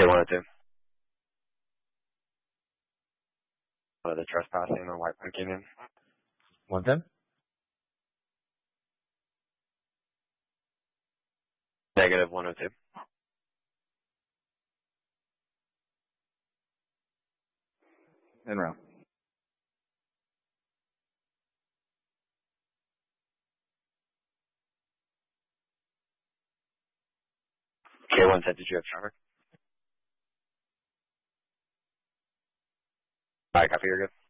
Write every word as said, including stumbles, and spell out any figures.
one oh two. Uh, the trespassing on White Pine Canyon. One ten? Negative one oh two. En route. K one ten, did you have traffic? Alright, copy, you're good.